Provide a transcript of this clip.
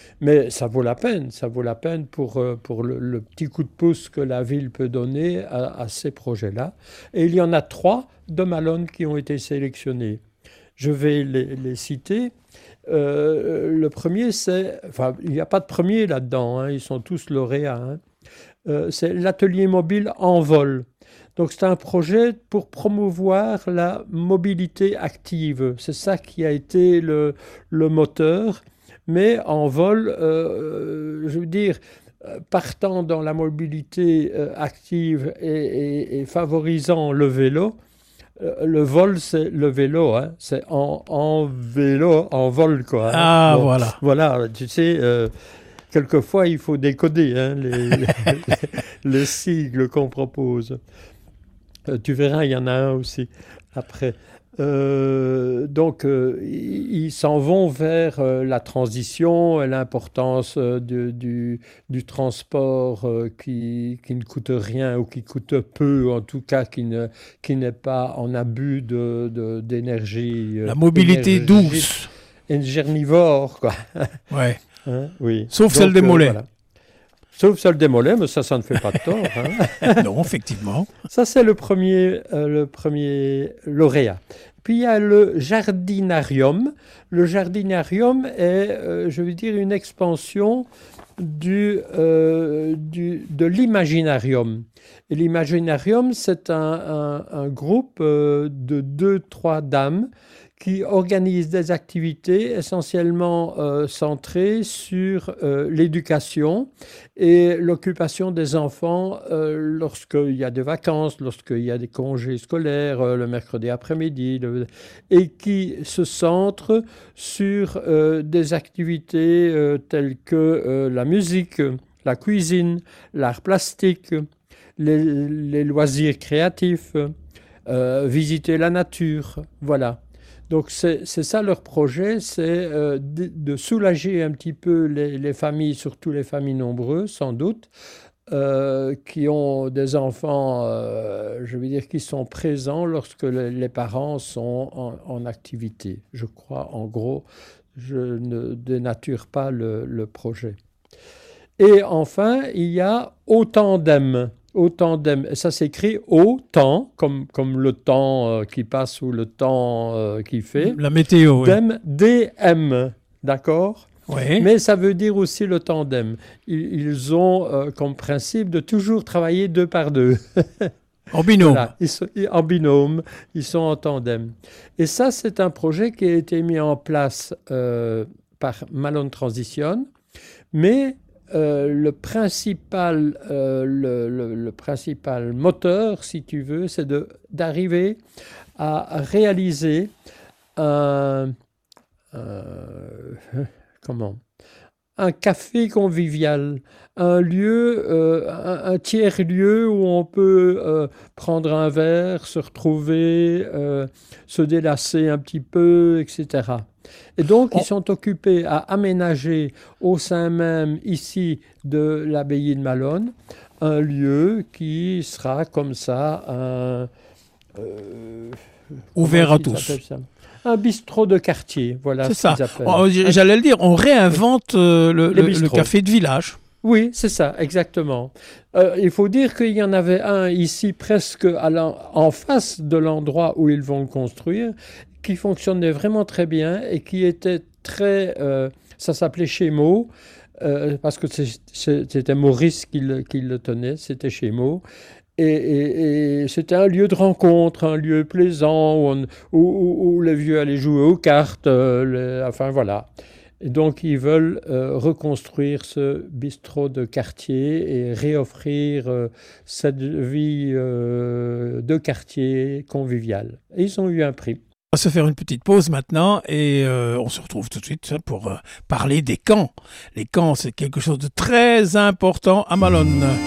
Mais ça vaut la peine pour le petit coup de pouce que la ville peut donner à ces projets-là. Et il y en a trois de Malone qui ont été sélectionnés. Je vais les citer. Le premier, enfin, il n'y a pas de premier là-dedans, hein, ils sont tous lauréats, hein. C'est l'atelier mobile en vol. Donc c'est un projet pour promouvoir la mobilité active. C'est ça qui a été le moteur. Mais en vol, je veux dire, partant dans la mobilité active et favorisant le vélo, le vol, c'est le vélo, hein. C'est en vélo, en vol, quoi, hein. Ah, Bon, voilà. voilà, tu sais, quelquefois, il faut décoder, hein, les sigles qu'on propose. Tu verras, il y en a un aussi après. Donc, ils s'en vont vers la transition et l'importance du transport qui ne coûte rien ou qui coûte peu, en tout cas qui n'est pas en abus d'énergie, La mobilité douce. énergivore, quoi. Ouais. Hein, oui. Sauf celle Donc, des mollets. voilà. Sauf celle des mollets, mais ça ne fait pas de tort, hein. Non, effectivement. Ça, c'est le premier lauréat. Puis il y a le jardinarium. Le jardinarium est, je veux dire, une expansion de l'imaginarium. Et l'imaginarium, c'est un groupe de deux, trois dames qui organisent des activités essentiellement centrées sur l'éducation et l'occupation des enfants lorsqu'il y a des vacances, lorsqu'il y a des congés scolaires, le mercredi après-midi, et qui se centrent sur des activités telles que la musique, la cuisine, l'art plastique, les loisirs créatifs, visiter la nature, voilà. Donc c'est ça leur projet, c'est de soulager un petit peu les familles, surtout les familles nombreuses sans doute, qui ont des enfants, je veux dire, qui sont présents lorsque les parents sont en activité. Je crois, en gros, je ne dénature pas le projet. Et enfin, il y a Au Tandem. Au tandem, ça s'écrit au temps, comme le temps qui passe ou le temps qui fait. La météo, oui. Dem, DM, d'accord? Oui. Mais ça veut dire aussi le tandem. Ils ont comme principe de toujours travailler deux par deux. En binôme. Voilà, en binôme, ils sont en tandem. Et ça, c'est un projet qui a été mis en place par Malone Transition, mais le principal moteur, si tu veux, c'est d'arriver à réaliser un, comment, un café convivial, un lieu, un tiers-lieu où on peut prendre un verre, se retrouver, se délasser un petit peu, etc. Et donc, ils sont occupés à aménager au sein même ici de l'abbaye de Malone un lieu qui sera comme ça ouvert à tous. Un bistrot de quartier, voilà c'est ce ça. qu'ils appellent. J'allais le dire, on réinvente le café de village. Oui, c'est ça, exactement. Il faut dire qu'il y en avait un ici presque en face de l'endroit où ils vont le construire, qui fonctionnait vraiment très bien et qui était très... ça s'appelait Chez Mo, parce que c'était Maurice qui le tenait, c'était Chez Mo. Et c'était un lieu de rencontre, un lieu plaisant où les vieux allaient jouer aux cartes, enfin voilà. Et donc ils veulent reconstruire ce bistrot de quartier et réoffrir cette vie de quartier conviviale. Et ils ont eu un prix. On va se faire une petite pause maintenant et on se retrouve tout de suite pour parler des camps. Les camps, c'est quelque chose de très important à Malone.